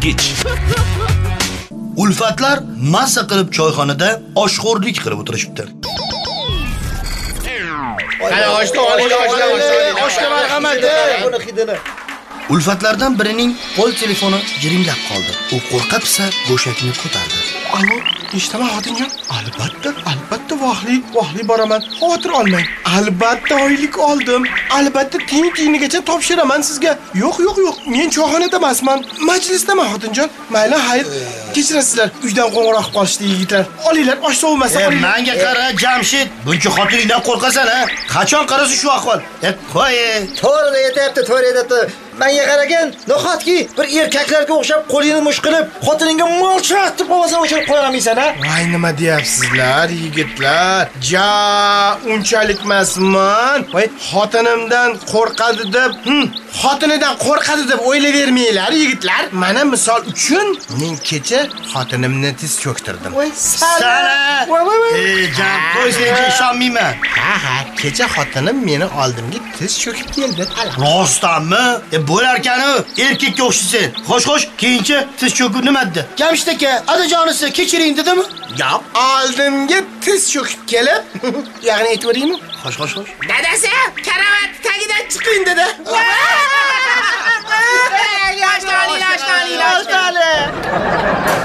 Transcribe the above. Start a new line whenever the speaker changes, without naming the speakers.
bosqich.
Ulfatlar massa qilib choyxonada oshxo'rlik qilib o'tirishibdi.
Qani oshni oling, oshga marhamat. Buni hidini.
Ulfatlardan birining qo'l telefoni jiringlab qoldi. U qo'rqa-pisa go'shakni ko'tardi.
Alo, eshitaman xotinjon? Albatta vohli boraman. Xavotir olmang. Albatta oylik oldim. Albatta tiyin-tiyinigacha topshiraman sizga. Yo'q. Men choyxonada emasman. Majlisdaman xotinjon. Mayli, hayr. Kechirasizlar. Uydan qo'ng'iroq qilib qolishdi yigitlar. Olinglar, osh sovmasa qo'ying.
Menga qara, Jamshid. Buncha xotiningdan qo'rqasan, ha? Qachon qarasa shu ahvol. Qo'y.
To'g'ri aytibdi. Menga qaragan, nohotki bir erkaklarga o'xshab qo'lingni mush qilib, xotiningga molchat deb ovozni o'chirib qo'yamaysan, ha?
Voy, nima deyapsizlar, yigitlar? Unchalik emasman. Voy, xotinidan qo'rqadi deb o'ylayvermanglar, yigitlar. Mana misol uchun men kecha xotinimni tiz cho'ktirdim.
Voy,
Sala. Jam, qo'y, senga ishonmayman.
Ha, kecha xotinim meni oldimga tiz cho'kib keldi.
Rostdanmi? Bo'larkani erkakka o'xshaysan. Xo'sh, keyinchi tiz cho'kib nima dedi? Jamshid aka, adajonisi kechiring dedimi?
Yo'q, oldimga tiz cho'kib kelib, ya'ni aytveraymi?
Xo'sh.
Dadasi, karavot tagidan chiqing dedi. Yosh tali.